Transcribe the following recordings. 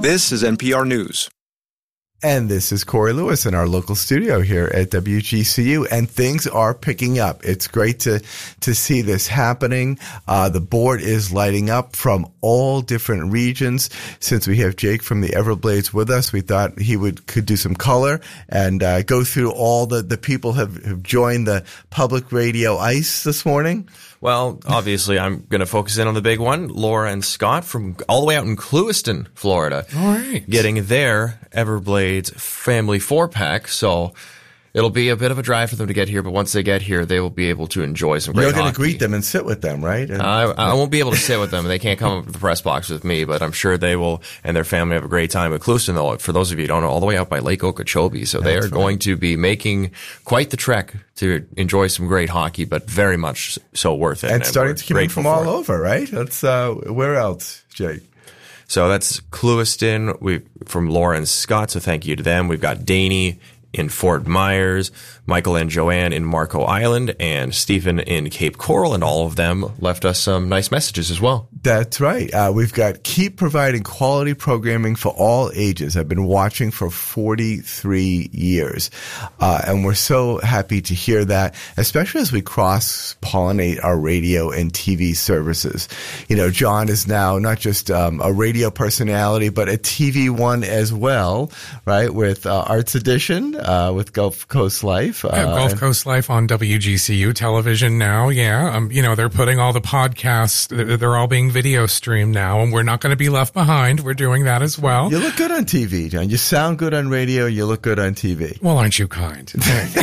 This is NPR News. And this is Corey Lewis in our local studio here at WGCU, and things are picking up. It's great to see this happening. The board is lighting up from all different regions. Since we have Jake from the Everblades with us, we thought he could do some color and go through all the people have joined the public radio ICE this morning. Well, obviously, I'm going to focus in on the big one. Laura and Scott from all the way out in Clewiston, Florida. All right. Getting their Everblades family 4-pack. So it'll be a bit of a drive for them to get here, but once they get here, they will be able to enjoy some great hockey. You're going to greet them and sit with them, right? I won't be able to sit with them. They can't come up to the press box with me, but I'm sure they will and their family have a great time at Clewiston, though. For those of you who don't know, all the way out by Lake Okeechobee. So they are going to be making quite the trek to enjoy some great hockey, but very much so worth it. And starting to come in from all over, right? That's where else, Jake? So that's Clewiston from Laura and Scott, so thank you to them. We've got Danny in Fort Myers, Michael and Joanne in Marco Island, and Stephen in Cape Coral, and all of them left us some nice messages as well. That's right. We've got keep providing quality programming for all ages. I've been watching for 43 years, and we're so happy to hear that, especially as we cross-pollinate our radio and TV services. You know, John is now not just a radio personality, but a TV one as well, right, with Arts Edition, with Gulf Coast Life. Gulf Coast Life on WGCU television now, yeah. They're putting all the podcasts, they're all being video streamed now, and we're not going to be left behind. We're doing that as well. You look good on TV, John. You sound good on radio. You look good on TV. Well, aren't you kind?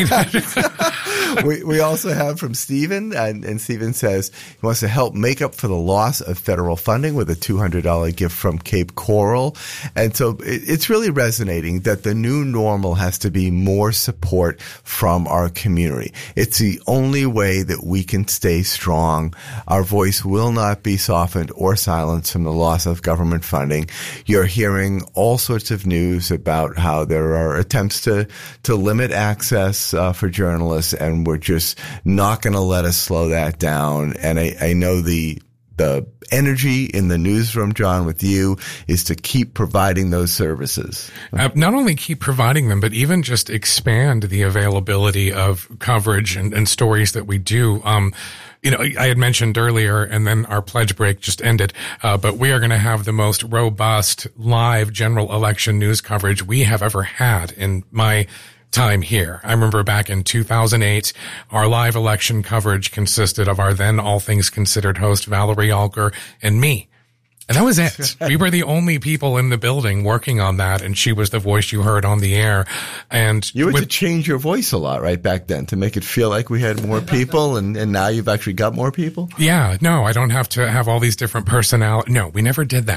We also have from Stephen, and Stephen says he wants to help make up for the loss of federal funding with a $200 gift from Cape Coral. And so it's really resonating that the new normal has to be more support from our community. It's the only way that we can stay strong. Our voice will not be softened or silenced from the loss of government funding. You're hearing all sorts of news about how there are attempts to limit access for journalists, and we're just not going to let us slow that down. And I know the energy in the newsroom, John, with you is to keep providing those services. Not only keep providing them, but even just expand the availability of coverage and stories that we do. I had mentioned earlier, and then our pledge break just ended, but we are going to have the most robust live general election news coverage we have ever had in my time here. I remember back in 2008, our live election coverage consisted of our then All Things Considered host, Valerie Alker, and me. And that was it. We were the only people in the building working on that, and she was the voice you heard on the air. And you had to change your voice a lot right back then to make it feel like we had more people, and now you've actually got more people? Yeah, no, I don't have to have all these different personalities. No, we never did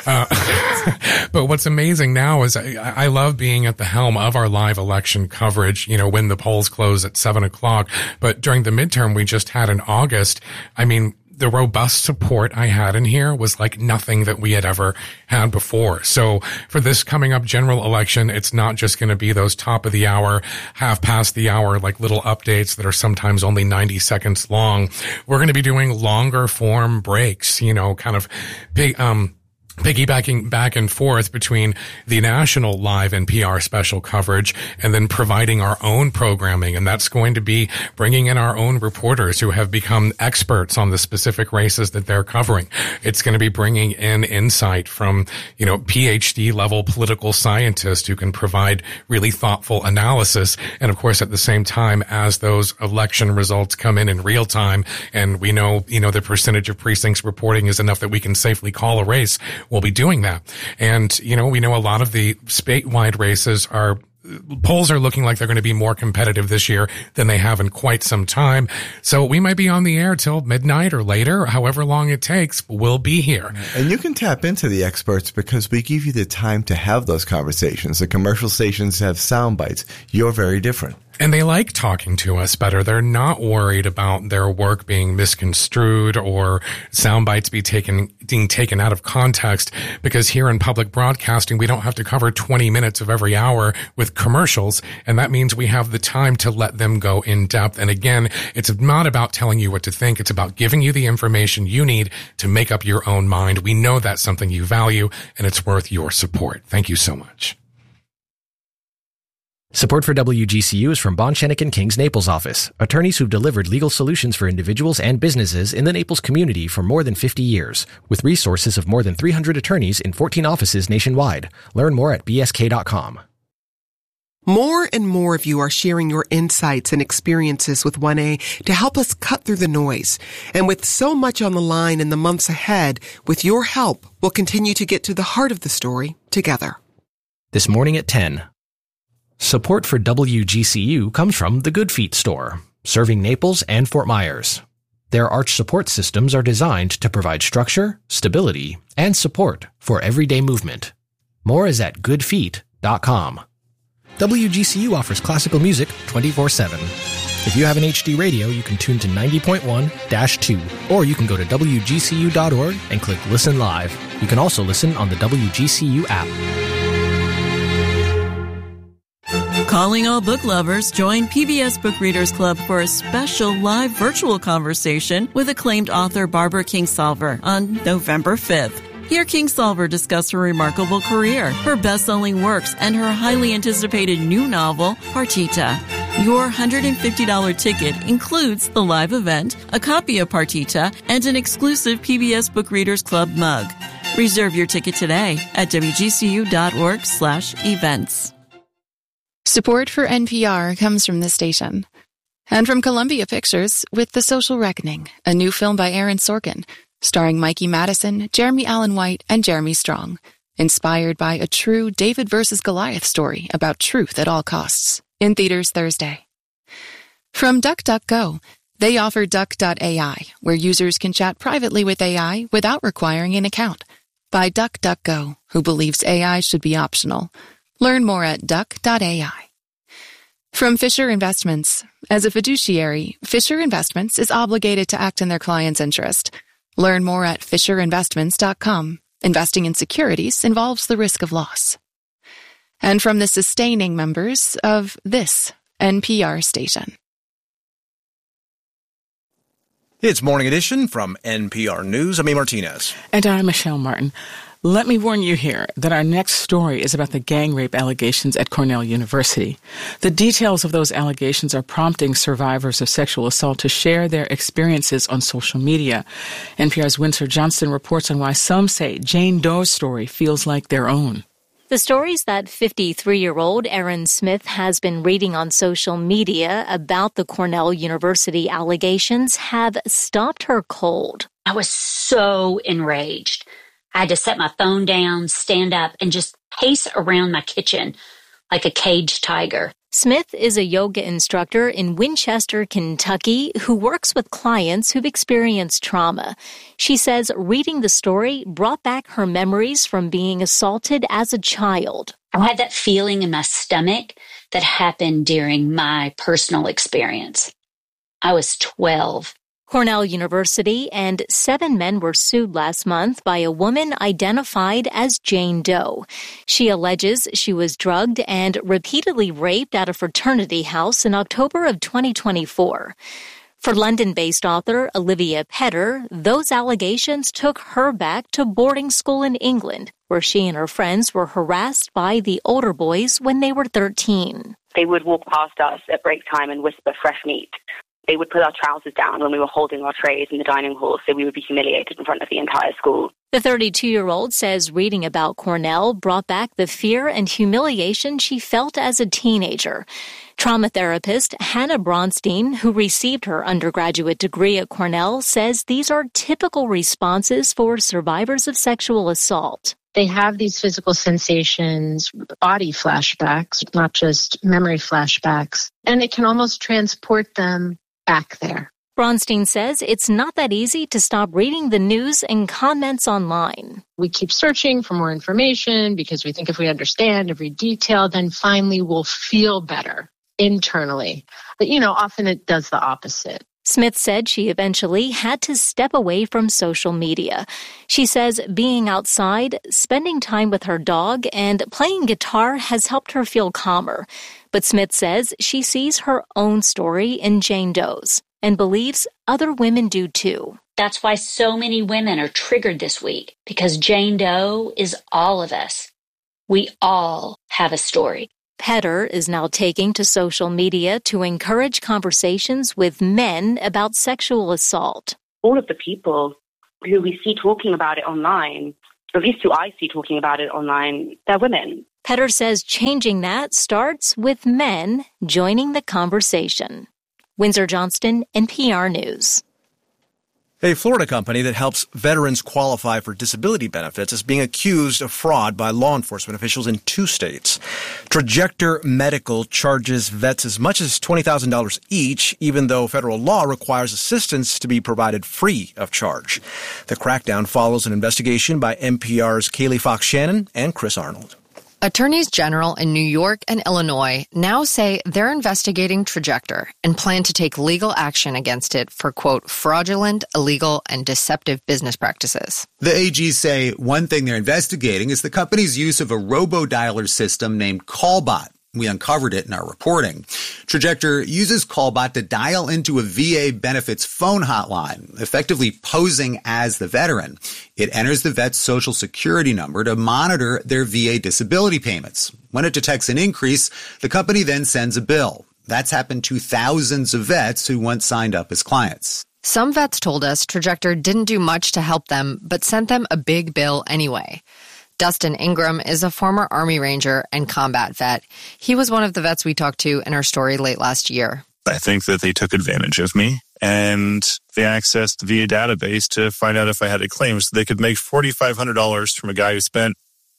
that. But what's amazing now is I love being at the helm of our live election coverage, when the polls close at 7:00. But during the midterm we just had in August, the robust support I had in here was like nothing that we had ever had before. So for this coming up general election, it's not just going to be those top of the hour, half past the hour, like little updates that are sometimes only 90 seconds long. We're going to be doing longer form breaks, kind of big, piggybacking back and forth between the national live NPR special coverage and then providing our own programming. And that's going to be bringing in our own reporters who have become experts on the specific races that they're covering. It's going to be bringing in insight from, PhD level political scientists who can provide really thoughtful analysis. And of course, at the same time as those election results come in real time, and we know, the percentage of precincts reporting is enough that we can safely call a race, we'll be doing that. And, we know a lot of the statewide races polls are looking like they're going to be more competitive this year than they have in quite some time. So we might be on the air till midnight or later, however long it takes. We'll be here. And you can tap into the experts because we give you the time to have those conversations. The commercial stations have sound bites. You're very different. And they like talking to us better. They're not worried about their work being misconstrued or sound bites being taken out of context, because here in public broadcasting, we don't have to cover 20 minutes of every hour with commercials. And that means we have the time to let them go in depth. And again, it's not about telling you what to think. It's about giving you the information you need to make up your own mind. We know that's something you value, and it's worth your support. Thank you so much. Support for WGCU is from Bond Shenick & King's Naples office, attorneys who've delivered legal solutions for individuals and businesses in the Naples community for more than 50 years, with resources of more than 300 attorneys in 14 offices nationwide. Learn more at bsk.com. More and more of you are sharing your insights and experiences with 1A to help us cut through the noise. And with so much on the line in the months ahead, with your help, we'll continue to get to the heart of the story together. This morning at 10. Support for WGCU comes from the Good Feet store, serving Naples and Fort Myers. Their arch support systems are designed to provide structure, stability, and support for everyday movement. More is at goodfeet.com. WGCU offers classical music 24/7. If you have an HD radio, you can tune to 90.1-2, or you can go to WGCU.org and click Listen Live. You can also listen on the WGCU app. Calling all book lovers, join PBS Book Readers Club for a special live virtual conversation with acclaimed author Barbara Kingsolver on November 5th. Hear Kingsolver discuss her remarkable career, her best-selling works, and her highly anticipated new novel, Partita. Your $150 ticket includes the live event, a copy of Partita, and an exclusive PBS Book Readers Club mug. Reserve your ticket today at wgcu.org/events. Support for NPR comes from this station. And from Columbia Pictures with The Social Reckoning, a new film by Aaron Sorkin, starring Mikey Madison, Jeremy Allen White, and Jeremy Strong. Inspired by a true David versus Goliath story about truth at all costs. In theaters Thursday. From DuckDuckGo, they offer Duck.ai, where users can chat privately with AI without requiring an account. By DuckDuckGo, who believes AI should be optional. Learn more at duck.ai. From Fisher Investments. As a fiduciary, Fisher Investments is obligated to act in their client's interest. Learn more at fisherinvestments.com. Investing in securities involves the risk of loss. And from the sustaining members of this NPR station. It's Morning Edition from NPR News. I'm A. Martinez. And I'm Michelle Martin. Let me warn you here that our next story is about the gang rape allegations at Cornell University. The details of those allegations are prompting survivors of sexual assault to share their experiences on social media. NPR's Windsor Johnston reports on why some say Jane Doe's story feels like their own. The stories that 53-year-old Erin Smith has been reading on social media about the Cornell University allegations have stopped her cold. I was so enraged. I had to set my phone down, stand up, and just pace around my kitchen like a caged tiger. Smith is a yoga instructor in Winchester, Kentucky, who works with clients who've experienced trauma. She says reading the story brought back her memories from being assaulted as a child. I had that feeling in my stomach that happened during my personal experience. I was 12. Cornell University and 7 men were sued last month by a woman identified as Jane Doe. She alleges she was drugged and repeatedly raped at a fraternity house in October of 2024. For London-based author Olivia Petter, those allegations took her back to boarding school in England, where she and her friends were harassed by the older boys when they were 13. They would walk past us at break time and whisper fresh meat. They would put our trousers down when we were holding our trays in the dining hall, so we would be humiliated in front of the entire school. The 32-year-old says reading about Cornell brought back the fear and humiliation she felt as a teenager. Trauma therapist Hannah Bronstein, who received her undergraduate degree at Cornell, says these are typical responses for survivors of sexual assault. They have these physical sensations, body flashbacks, not just memory flashbacks, and it can almost transport them back there. Bronstein says it's not that easy to stop reading the news and comments online. We keep searching for more information because we think if we understand every detail, then finally we'll feel better. internally. But, often it does the opposite. Smith said she eventually had to step away from social media. She says being outside, spending time with her dog, and playing guitar has helped her feel calmer. But Smith says she sees her own story in Jane Doe's and believes other women do too. That's why so many women are triggered this week, because Jane Doe is all of us. We all have a story. Petter is now taking to social media to encourage conversations with men about sexual assault. All of the people who we see talking about it online, at least who I see talking about it online, they're women. Petter says changing that starts with men joining the conversation. Windsor Johnston, NPR News. A Florida company that helps veterans qualify for disability benefits is being accused of fraud by law enforcement officials in 2 states. Trajector Medical charges vets as much as $20,000 each, even though federal law requires assistance to be provided free of charge. The crackdown follows an investigation by NPR's Kaylee Fox Shannon and Chris Arnold. Attorneys general in New York and Illinois now say they're investigating Trajector and plan to take legal action against it for, quote, fraudulent, illegal, and deceptive business practices. The AGs say one thing they're investigating is the company's use of a robo-dialer system named Callbot. We uncovered it in our reporting. Trajector uses Callbot to dial into a VA benefits phone hotline, effectively posing as the veteran. It enters the vet's social security number to monitor their VA disability payments. When it detects an increase, the company then sends a bill. That's happened to thousands of vets who once signed up as clients. Some vets told us Trajector didn't do much to help them, but sent them a big bill anyway. Dustin Ingram is a former Army Ranger and combat vet. He was one of the vets we talked to in our story late last year. I think that they took advantage of me and they accessed the VA database to find out if I had a claim so they could make $4,500 from a guy who spent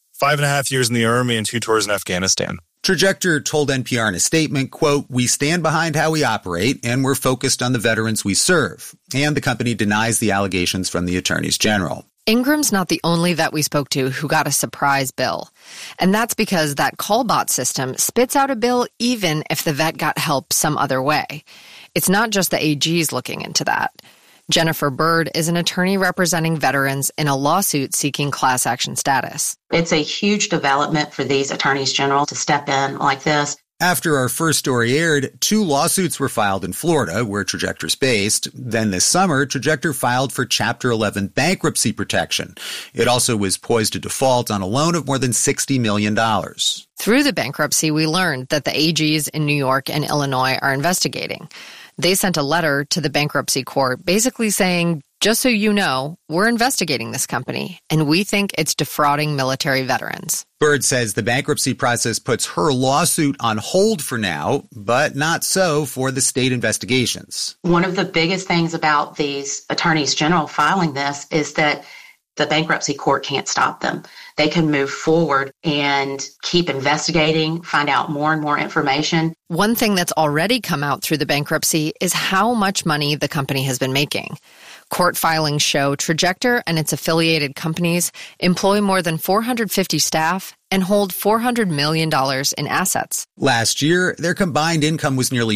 5.5 years in the Army and 2 tours in Afghanistan. Trajector told NPR in a statement, quote, "We stand behind how we operate and we're focused on the veterans we serve." And the company denies the allegations from the attorneys general. Ingram's not the only vet we spoke to who got a surprise bill. And that's because that Callbot system spits out a bill even if the vet got help some other way. It's not just the AGs looking into that. Jennifer Bird is an attorney representing veterans in a lawsuit seeking class action status. It's a huge development for these attorneys general to step in like this. After our first story aired, 2 lawsuits were filed in Florida, where Trajector's based. Then this summer, Trajector filed for Chapter 11 bankruptcy protection. It also was poised to default on a loan of more than $60 million. Through the bankruptcy, we learned that the AGs in New York and Illinois are investigating. They sent a letter to the bankruptcy court basically saying, just so you know, we're investigating this company, and we think it's defrauding military veterans. Bird says the bankruptcy process puts her lawsuit on hold for now, but not so for the state investigations. One of the biggest things about these attorneys general filing this is that the bankruptcy court can't stop them. They can move forward and keep investigating, find out more and more information. One thing that's already come out through the bankruptcy is how much money the company has been making. Court filings show Trajector and its affiliated companies employ more than 450 staff and hold $400 million in assets. Last year, their combined income was nearly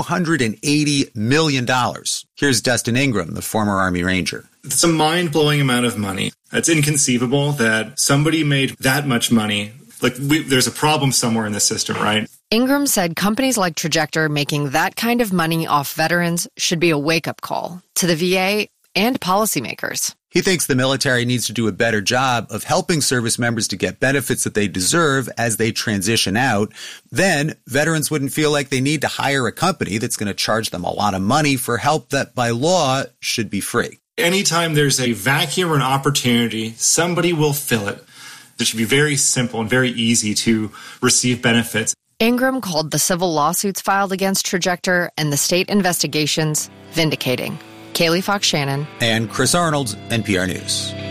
$280 million. Here's Dustin Ingram, the former Army Ranger. It's a mind-blowing amount of money. It's inconceivable that somebody made that much money. There's a problem somewhere in the system, right? Ingram said companies like Trajector making that kind of money off veterans should be a wake-up call to the VA and policymakers. He thinks the military needs to do a better job of helping service members to get benefits that they deserve as they transition out. Then veterans wouldn't feel like they need to hire a company that's going to charge them a lot of money for help that by law should be free. Anytime there's a vacuum or an opportunity, somebody will fill it. It should be very simple and very easy to receive benefits. Ingram called the civil lawsuits filed against Trajector and the state investigations vindicating. Kaylee Fox Shannon and Chris Arnold, NPR News.